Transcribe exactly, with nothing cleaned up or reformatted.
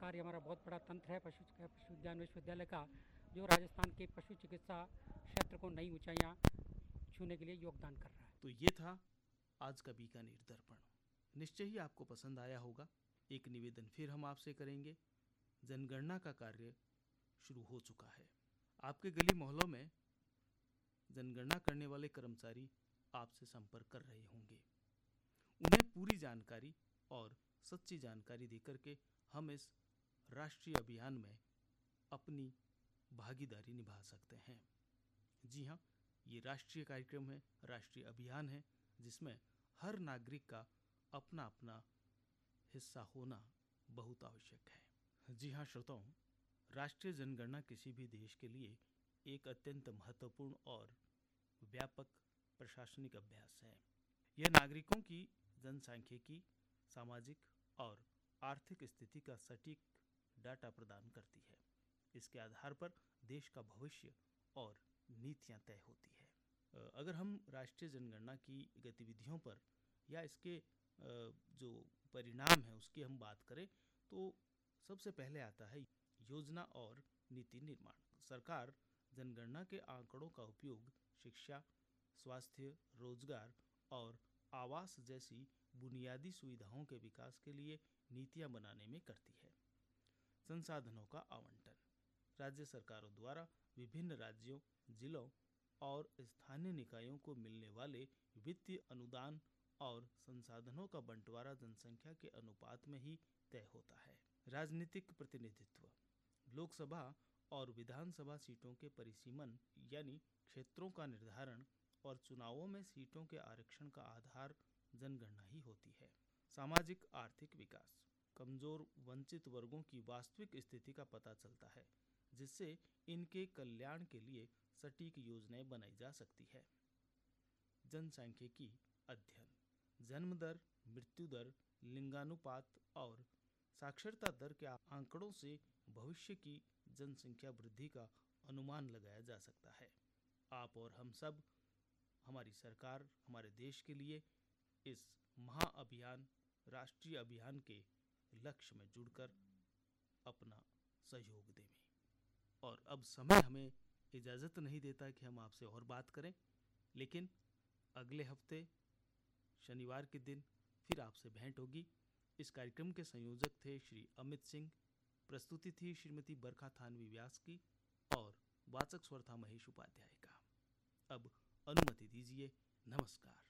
सरकार ही हमारा बहुत बड़ा तंत्र है पशु पशु उद्यान विश्वविद्यालय का, जो राजस्थान के पशु चिकित्सा क्षेत्र को नई ऊंचाइयां छूने के लिए योगदान कर रहा है। तो ये था आज का बीकानेर दर्पण। निश्चय ही आपको पसंद आया होगा। एक निवेदन फिर हम आपसे करेंगे। जनगणना का कार्य शुरू हो चुका है। आपके गली मोहल्लों में जनगणना करने वाले कर्मचारी आपसे संपर्क कर रहे होंगे। उन्हें पूरी जानकारी और सच्ची जानकारी देकर के हम इस राष्ट्रीय अभियान में अपनी भागीदारी निभा सकते हैं। जी हाँ, ये राष्ट्रीय कार्यक्रम है, राष्ट्रीय अभियान है, जिसमें हर नागरिक का अपना अपना हिस्सा होना बहुत आवश्यक है। जी हाँ श्रोताओं, राष्ट्रीय जनगणना किसी भी देश के लिए एक अत्यंत महत्वपूर्ण और व्यापक प्रशासनिक अभ्यास है। यह नागरिकों की जनसांख्यिकी, सामाजिक और आर्थिक स्थिति का सटीक डाटा प्रदान करती है। इसके आधार पर देश का भविष्य और नीतियां तय होती है। अगर हम राष्ट्रीय जनगणना की गतिविधियों पर या इसके जो परिणाम है उसकी हम बात करें तो सबसे पहले आता है योजना और नीति निर्माण। सरकार जनगणना के आंकड़ों का उपयोग शिक्षा, स्वास्थ्य, रोजगार और आवास जैसी बुनियादी सुविधाओं के विकास के लिए नीतियां बनाने में करती है। संसाधनों का आवंटन। राज्य सरकारों द्वारा विभिन्न राज्यों, जिलों और स्थानीय निकायों को मिलने वाले वित्तीय अनुदान और संसाधनों का बंटवारा जनसंख्या के अनुपात में ही तय होता है। राजनीतिक प्रतिनिधित्व। लोकसभा और विधानसभा सीटों के परिसीमन यानी क्षेत्रों का निर्धारण और चुनावों में सीटों के आरक्षण का आधार जनगणना ही होती है। सामाजिक आर्थिक विकास। कमजोर वंचित वर्गों की वास्तविक स्थिति का पता चलता है, जिससे इनके कल्याण के लिए सटीक योजनाएं बनाई जा सकती है। जनसांख्यिकी अध्ययन। जन्म दर, मृत्यु दर, लिंगानुपात और साक्षरता दर के आंकड़ों से भविष्य की जनसंख्या वृद्धि का अनुमान लगाया जा सकता है। आप और हम सब, हमारी सरकार, हमारे देश के लिए इस महाअभियान, राष्ट्रीय अभियान के लक्ष्य में जुड़कर अपना सहयोग दें। और अब समय हमें इजाज़त नहीं देता कि हम आपसे और बात करें, लेकिन अगले हफ्ते शनिवार के दिन फिर आपसे भेंट होगी। इस कार्यक्रम के संयोजक थे श्री अमित सिंह, प्रस्तुति थी श्रीमती बरखा थानवी व्यास की और वाचक स्वर था महेश उपाध्याय का। अब अनुमति दीजिए। नमस्कार।